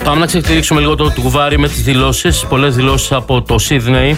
Πάμε να ξεκτηρίξουμε λίγο το κουβάρι με τις δηλώσεις. Πολλές δηλώσεις από το Σίδνεϊ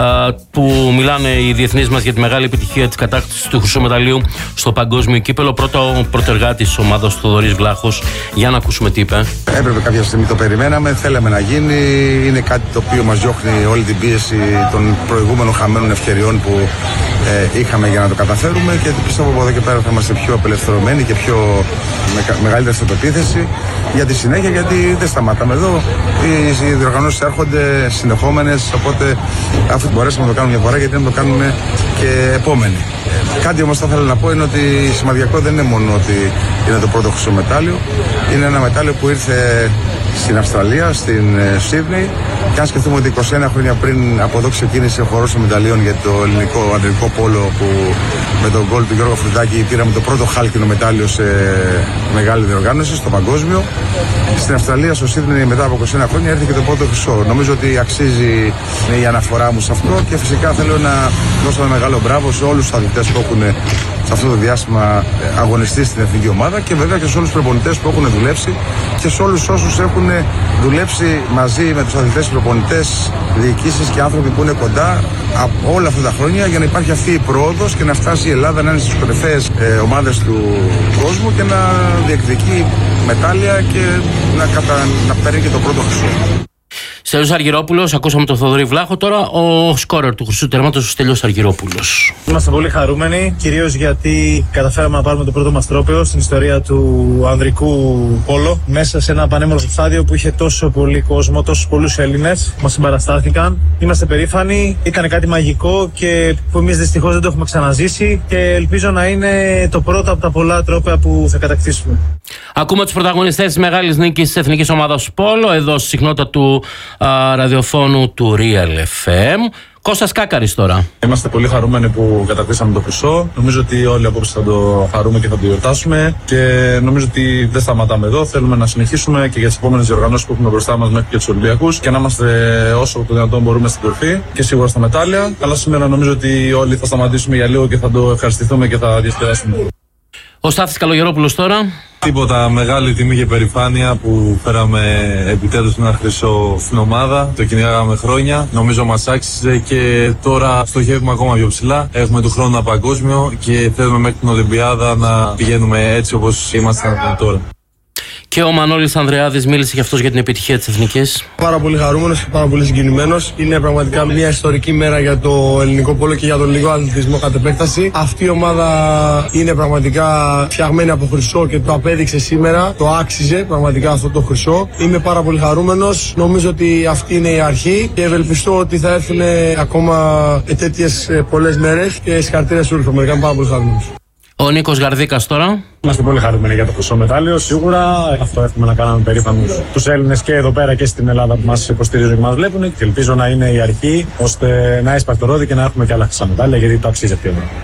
που μιλάνε οι διεθνείς μας για τη μεγάλη επιτυχία της κατάκτησης του χρυσού μεταλλίου στο παγκόσμιο κύπελο. Πρώτο πρωτεργάτης της ομάδας του Θοδωρής Βλάχος. Για να ακούσουμε τι είπε. Έπρεπε κάποια στιγμή, το περιμέναμε, θέλαμε να γίνει. Είναι κάτι το οποίο μας διώχνει όλη την πίεση των προηγούμενων χαμένων ευκαιριών που είχαμε για να το καταφέρουμε, και πιστεύω από εδώ και πέρα θα είμαστε πιο απελευθερωμένοι και πιο μεγαλύτερη αυτοπεποίθηση για τη συνέχεια, γιατί δεν σταματάμε εδώ. Οι διοργανώσεις έρχονται συνεχόμενες, οπότε αφού μπορέσαμε να το κάνουμε μια φορά, γιατί να το κάνουμε και επόμενη. Κάτι όμως θα ήθελα να πω είναι ότι σημαντικό δεν είναι μόνο ότι είναι το πρώτο χρυσό μετάλλιο. Είναι ένα μετάλλιο που ήρθε στην Αυστραλία, στην Σίδνεϊ, και αν σκεφτούμε ότι 21 χρόνια πριν από εδώ ξεκίνησε ο χορός των μεταλλίων για το ελληνικό αντρικό πόλο, που με τον γκολ του Γιώργου Φρουντάκη πήραμε το πρώτο χάλκινο μετάλλιο σε μεγάλη διοργάνωση, στο παγκόσμιο. Στην Αυστραλία, στο Σίδνεϊ, μετά από 21 χρόνια έρθει και το πρώτο χρυσό. Νομίζω ότι αξίζει η αναφορά μου σε αυτό, και φυσικά θέλω να δώσω ένα μεγάλο μπράβο σε όλους τους αθλητές που έχουν σε αυτό το διάστημα αγωνιστεί στην εθνική ομάδα, και βέβαια και σε όλους τους προπονητές που έχουν δουλέψει, και σε όλους όσους έχουν δουλέψει μαζί με τους αθλητές, προπονητές, διοικήσεις και άνθρωποι που είναι κοντά από όλα αυτά τα χρόνια, για να υπάρχει αυτή η πρόοδος και να φτάσει η Ελλάδα να είναι στις κορυφαίες ομάδες του κόσμου και να διεκδικεί μετάλλια και να παίρνει και το πρώτο χρυσό. Στέλιος Αργυρόπουλος, ακούσαμε τον Θοδωρή Βλάχο. Τώρα ο σκόρερ του χρυσού τερμάτος, ο Στέλιος Αργυρόπουλος. Είμαστε πολύ χαρούμενοι, κυρίως γιατί καταφέραμε να πάρουμε το πρώτο μας τρόπαιο στην ιστορία του ανδρικού πόλο, μέσα σε ένα πανέμορφο στάδιο που είχε τόσο πολύ κόσμο, τόσους πολλούς Έλληνες που μας συμπαραστάθηκαν. Είμαστε περήφανοι, ήταν κάτι μαγικό και που εμείς δυστυχώς δεν το έχουμε ξαναζήσει, και ελπίζω να είναι το πρώτο από τα πολλά τρόπαια που θα κατακτήσουμε. Ακούμε τους πρωταγωνιστές της μεγάλης νίκης της εθνικής ομάδας Πόλο, εδώ στη συχνότητα του ραδιοφώνου του Real FM. Κώστας Κάκαρης τώρα. Είμαστε πολύ χαρούμενοι που κατακτήσαμε το χρυσό. Νομίζω ότι όλοι απόψε θα το χαρούμε και θα το γιορτάσουμε. Και νομίζω ότι δεν σταματάμε εδώ. Θέλουμε να συνεχίσουμε και για τις επόμενες διοργανώσεις που έχουμε μπροστά μας μέχρι και τους Ολυμπιακούς, και να είμαστε όσο το δυνατόν μπορούμε στην κορφή και σίγουρα στα μετάλλια. Αλλά σήμερα νομίζω ότι όλοι θα σταματήσουμε για λίγο και θα το ευχαριστηθούμε και θα διασκεδάσουμε. Ο Στάθης Καλογερόπουλος τώρα. Τίποτα, μεγάλη τιμή και περηφάνεια που φέραμε επιτέλους ένα χρυσό στην ομάδα. Το κυνηγάγαμε χρόνια, νομίζω μας άξιζε, και τώρα στοχεύουμε ακόμα πιο ψηλά. Έχουμε του χρόνου ένα παγκόσμιο και θέλουμε μέχρι την Ολυμπιάδα να πηγαίνουμε έτσι όπως ήμασταν τώρα. Και ο Μανώλης Ανδρεάδης μίλησε και αυτός για την επιτυχία της εθνικής. Πάρα πολύ χαρούμενος και πάρα πολύ συγκινημένος. Είναι πραγματικά μια ιστορική μέρα για το ελληνικό πόλο και για τον ελληνικό αθλητισμό κατ' επέκταση. Αυτή η ομάδα είναι πραγματικά φτιαγμένη από χρυσό και το απέδειξε σήμερα. Το άξιζε πραγματικά αυτό το χρυσό. Είμαι πάρα πολύ χαρούμενος. Νομίζω ότι αυτή είναι η αρχή και ευελπιστώ ότι θα έρθουν ακόμα τέτοιες πολλές μέρες, και συγχαρητήρια σε όλους. Πραγματικά είμαι πάρα πολύ χαρούμενος. Ο Νίκος Γαρδίκας τώρα. Είμαστε πολύ χαρούμενοι για το χρυσό μετάλλιο. Σίγουρα αυτό έχουμε να κάνουμε περήφανους τους Έλληνες και εδώ πέρα και στην Ελλάδα που μας υποστηρίζουν και μας βλέπουν. Και ελπίζω να είναι η αρχή, ώστε να έσπαρε το ρόδι και να έχουμε και άλλα χρυσά μετάλλια, γιατί το αξίζει αυτή η ομάδα.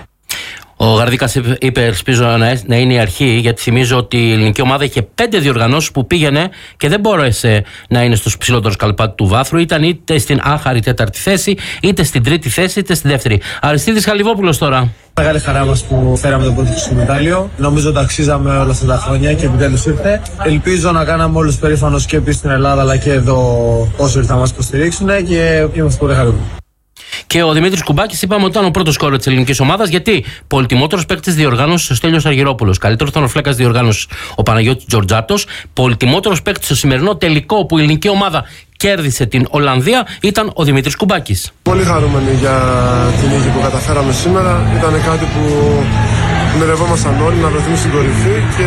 Ο Γαρδίκας είπε, ελπίζω να είναι η αρχή, γιατί θυμίζω ότι η ελληνική ομάδα είχε 5 διοργανώσεις που πήγαινε και δεν μπόρεσε να είναι στους ψηλότερους καλπάτους του βάθρου. Ήταν είτε στην άχαρη 4η θέση, είτε στην 3η θέση, είτε στη 2η. Αριστίδης Χαλιβόπουλος τώρα. Μεγάλη χαρά μας που φέραμε το πρώτο χρυσό μετάλλιο. Νομίζω ότι αξίζαμε όλα αυτά τα χρόνια και επιτέλους ήρθε. Ελπίζω να κάναμε όλους περήφανος και πίσω στην Ελλάδα, αλλά και εδώ όσοι ήρθαν να μας υποστηρίξουν, και είμαστε πολύ χαρούμενοι. Και ο Δημήτρης Κουμπάκης, είπαμε ότι ήταν ο πρώτος σκόρερ της ελληνικής ομάδας, γιατί πολυτιμότερος παίκτης διοργάνωσης ο Στέλιος Αργυρόπουλος, καλύτερος τερματοφύλακας διοργάνωσης ο Παναγιώτης Τζορτζάτος, πολυτιμότερος παίκτης στο σημερινό τελικό που η ελληνική ομάδα κέρδισε την Ολλανδία ήταν ο Δημήτρης Κουμπάκης. Πολύ χαρούμενοι για την νίκη που καταφέραμε σήμερα. Ήταν κάτι που ονειρευόμασταν όλοι, να βρεθούμε στην κορυφή, και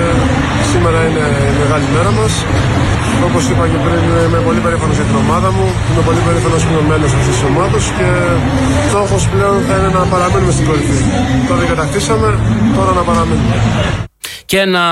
σήμερα είναι η μεγάλη μέρα μας. Όπως είπα και πριν, είμαι πολύ περήφανος για την ομάδα μου. Είμαι πολύ περήφανος που είμαι μέλος αυτής της ομάδας, και στόχος πλέον θα είναι να παραμείνουμε στην κορυφή. Τώρα κατακτήσαμε, τώρα να παραμείνουμε. Και να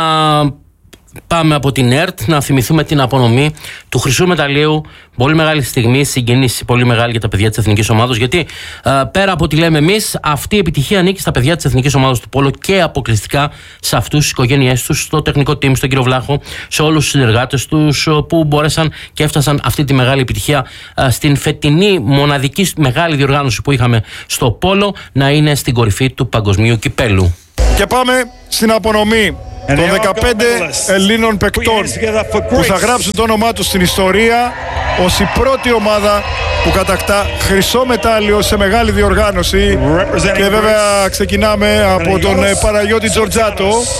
πάμε από την ΕΡΤ να θυμηθούμε την απονομή του χρυσού μεταλλίου. Πολύ μεγάλη στιγμή, συγκίνηση πολύ μεγάλη για τα παιδιά της εθνικής ομάδας, γιατί πέρα από ό,τι λέμε εμείς, αυτή η επιτυχία ανήκει στα παιδιά της εθνικής ομάδας του Πόλο και αποκλειστικά σε αυτούς, τις οικογένειές τους, στο τεχνικό team, στον κύριο Βλάχο, σε όλους τους συνεργάτες τους που μπόρεσαν και έφτασαν αυτή τη μεγάλη επιτυχία στην φετινή μοναδική μεγάλη διοργάνωση που είχαμε στο Πόλο, να είναι στην κορυφή του παγκοσμίου κυπέλου. Και πάμε στην απονομή των 15 Ελλήνων παικτών που θα γράψουν το όνομά τους στην ιστορία ως η πρώτη ομάδα που κατακτά χρυσό μετάλλιο σε μεγάλη διοργάνωση. Και βέβαια ξεκινάμε από τον Παναγιώτη Τζορτζάτο,